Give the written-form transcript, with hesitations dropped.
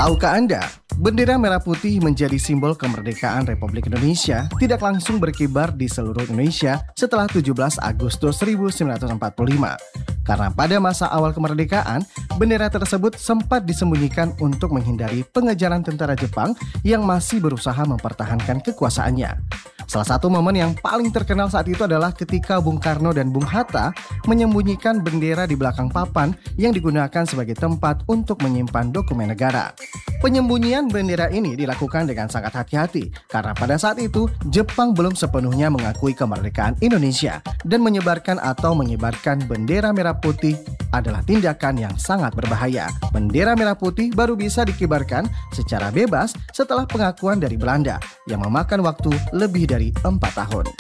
Tahukah Anda, bendera merah putih menjadi simbol kemerdekaan Republik Indonesia tidak langsung berkibar di seluruh Indonesia setelah 17 Agustus 1945. Karena pada masa awal kemerdekaan, bendera tersebut sempat disembunyikan untuk menghindari pengejaran tentara Jepang yang masih berusaha mempertahankan kekuasaannya. Salah satu momen yang paling terkenal saat itu adalah ketika Bung Karno dan Bung Hatta menyembunyikan bendera di belakang papan yang digunakan sebagai tempat untuk menyimpan dokumen negara. Penyembunyian bendera ini dilakukan dengan sangat hati-hati karena pada saat itu Jepang belum sepenuhnya mengakui kemerdekaan Indonesia dan menyebarkan atau mengibarkan bendera merah putih adalah tindakan yang sangat berbahaya. Bendera merah putih baru bisa dikibarkan secara bebas setelah pengakuan dari Belanda yang memakan waktu lebih dari 4 tahun.